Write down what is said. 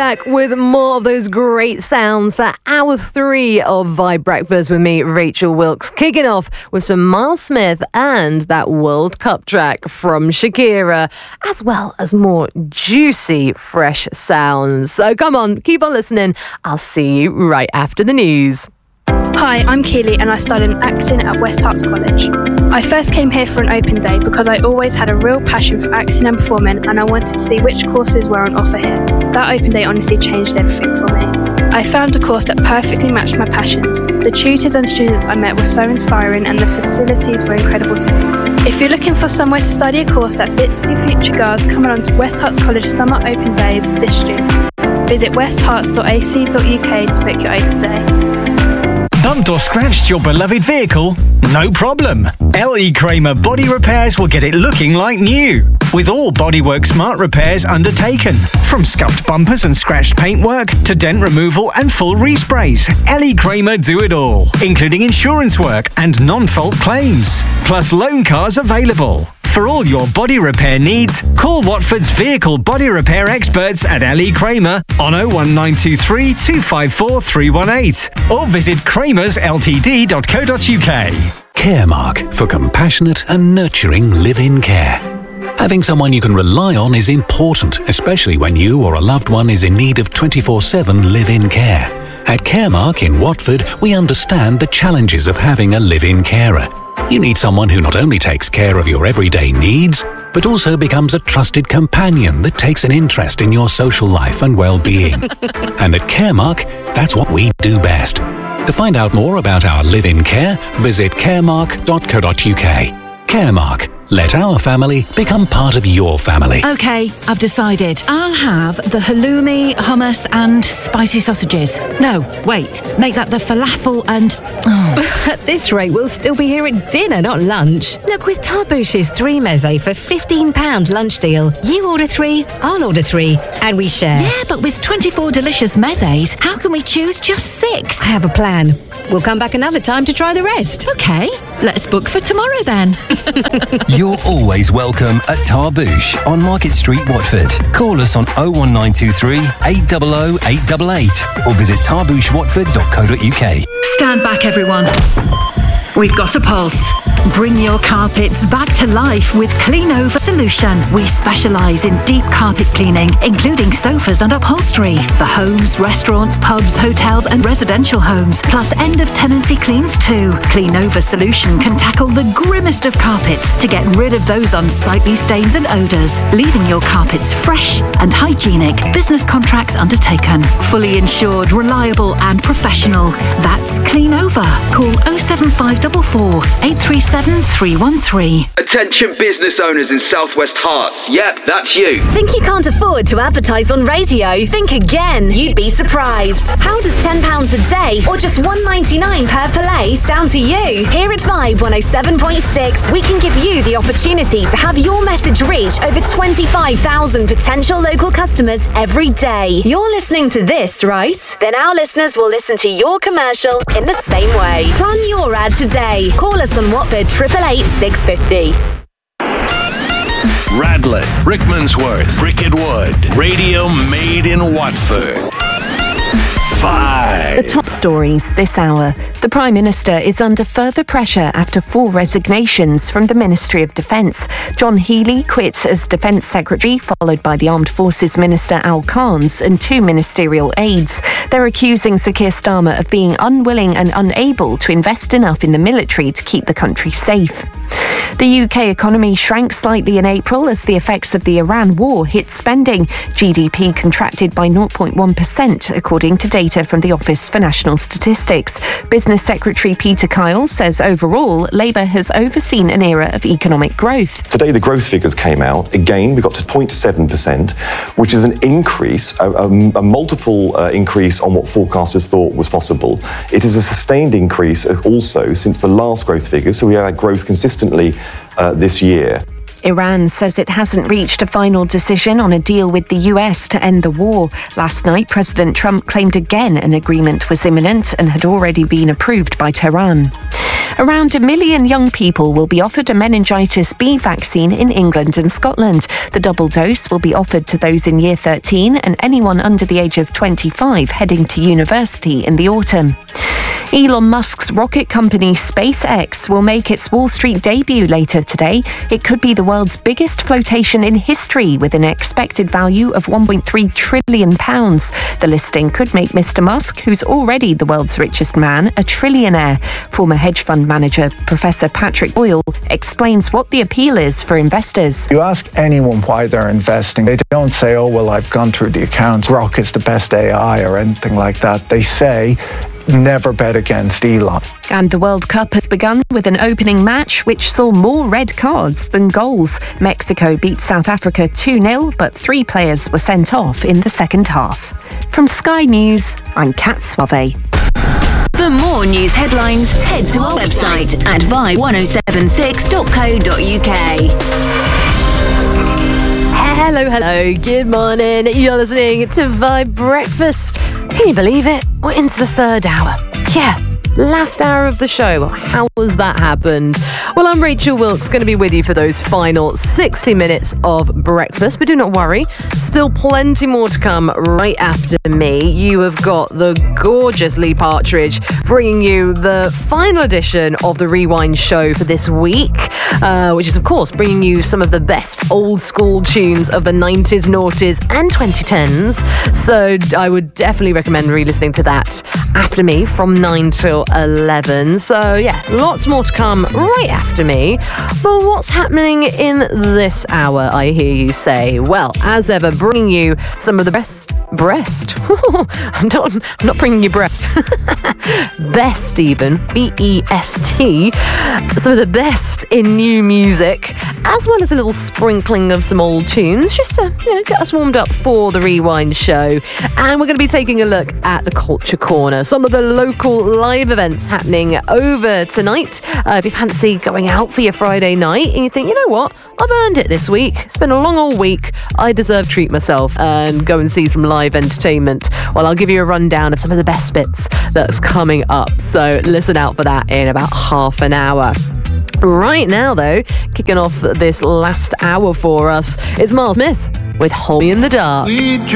back with more of those great sounds for hour 3 of Vibe Breakfast with me, Rachel Wilkes, kicking off with some Miles Smith and that World Cup track from Shakira, as well as more juicy, fresh sounds. So come on, keep on listening. I'll see you right after the news. Hi, I'm Keely and I studied acting at West Herts College. I first came here for an open day because I always had a real passion for acting and performing, and I wanted to see which courses were on offer here. That open day honestly changed everything for me. I found a course that perfectly matched my passions. The tutors and students I met were so inspiring and the facilities were incredible too. If you're looking for somewhere to study a course that fits your future goals, come along to West Herts College Summer Open Days this June. Visit westherts.ac.uk to book your open day. Bumped or scratched your beloved vehicle? No problem. L.E. Kramer Body Repairs will get it looking like new. With all Bodywork Smart repairs undertaken. From scuffed bumpers and scratched paintwork to dent removal and full resprays, L.E. Kramer do it all, including insurance work and non-fault claims. Plus loan cars available. For all your body repair needs, call Watford's vehicle body repair experts at L.E. Kramer on 01923 254 318 or visit kramersltd.co.uk. Caremark, for compassionate and nurturing live-in care. Having someone you can rely on is important, especially when you or a loved one is in need of 24/7 live-in care. At Caremark in Watford, we understand the challenges of having a live-in carer. You need someone who not only takes care of your everyday needs, but also becomes a trusted companion that takes an interest in your social life and well-being. And at Caremark, that's what we do best. To find out more about our live-in care, visit caremark.co.uk. Caremark. Let our family become part of your family. OK, I've decided. I'll have the halloumi, hummus and spicy sausages. No, wait. Make that the falafel and... At this rate, we'll still be here at dinner, not lunch. Look, with Tarbouche's 3 meze for £15 lunch deal, you order 3, I'll order 3, and we share. Yeah, but with 24 delicious mezes, how can we choose just 6? I have a plan. We'll come back another time to try the rest. OK, let's book for tomorrow then. You're always welcome at Tarbouche on Market Street, Watford. Call us on 01923 800 888 or visit tarbouchewatford.co.uk. Stand back, everyone. We've got a pulse. Bring your carpets back to life with Cleanover Solution. We specialise in deep carpet cleaning, including sofas and upholstery for homes, restaurants, pubs, hotels and residential homes, plus end-of-tenancy cleans too. Cleanover Solution can tackle the grimmest of carpets to get rid of those unsightly stains and odours, leaving your carpets fresh and hygienic. Business contracts undertaken. Fully insured, reliable and professional. That's Cleanover. Call 07544 837 313. Attention business owners in Southwest Herts. Yep, that's you. Think you can't afford to advertise on radio? Think again. You'd be surprised. How does £10 a day or just $1.99 per play sound to you? Here at Vibe 107.6, we can give you the opportunity to have your message reach over 25,000 potential local customers every day. You're listening to this, right? Then our listeners will listen to your commercial in the same way. Plan your ad today. Call us on Watford 888 650. Radlett, Rickmansworth, Bricket Wood. Radio made in Watford. The top stories this hour. The Prime Minister is under further pressure after 4 resignations from the Ministry of Defence. John Healey quits as Defence Secretary, followed by the Armed Forces Minister Al Carnes and 2 ministerial aides. They're accusing Sir Keir Starmer of being unwilling and unable to invest enough in the military to keep the country safe. The UK economy shrank slightly in April as the effects of the Iran war hit spending. GDP contracted by 0.1%, according to data from the Office for National Statistics. Business Secretary Peter Kyle says overall, Labour has overseen an era of economic growth. Today the growth figures came out. Again, we got to 0.7%, which is an increase, a multiple increase on what forecasters thought was possible. It is a sustained increase also since the last growth figures, so we had growth consistently this year. Iran says it hasn't reached a final decision on a deal with the US to end the war. Last night, President Trump claimed again an agreement was imminent and had already been approved by Tehran. Around 1 million young people will be offered a meningitis B vaccine in England and Scotland. The double dose will be offered to those in Year 13 and anyone under the age of 25 heading to university in the autumn. Elon Musk's rocket company SpaceX will make its Wall Street debut later today. It could be the world's biggest flotation in history, with an expected value of £1.3 trillion. The listing could make Mr. Musk, who's already the world's richest man, a trillionaire. Former hedge fund manager Professor Patrick Boyle explains what the appeal is for investors. You ask anyone why they're investing, they don't say, oh, well, I've gone through the accounts, Grok is the best AI or anything like that. They say, never bet against Elon. And the World Cup has begun with an opening match which saw more red cards than goals. Mexico beat South Africa 2-0, but 3 players were sent off in the second half. From Sky News, I'm Kat Suave. For more news headlines, head to our website at vibe1076.co.uk. Hello, good morning. You're listening to Vibe Breakfast. Can you believe it? We're into the 3rd hour. Yeah, last hour of the show. How has that happened? Well, I'm Rachel Wilkes, going to be with you for those final 60 minutes of breakfast. But do not worry, still plenty more to come right after me. You have got the gorgeous Lee Partridge bringing you the final edition of the Rewind show for this week, which is, of course, bringing you some of the best old school tunes of the 90s, noughties and 2010s. So I would definitely recommend re-listening to that after me from 9 till 11. So yeah, lots more to come right after me. But what's happening in this hour, I hear you say? Well, as ever, bringing you some of the best. I'm not bringing you breast. Best even, B-E-S-T. Some of the best in new music, as well as a little sprinkling of some old tunes, just to get us warmed up for the Rewind show. And we're going to be taking a look at the Culture Corner, some of the local live events happening over tonight. If you fancy going out for your Friday night and you think, you know what, I've earned it this week. It's been a long old week. I deserve to treat myself and go and see some live entertainment. Well, I'll give you a rundown of some of the best bits that's coming up. So listen out for that in about half an hour. Right now, though, kicking off this last hour for us is Miles Smith with Hold Me in the Dark.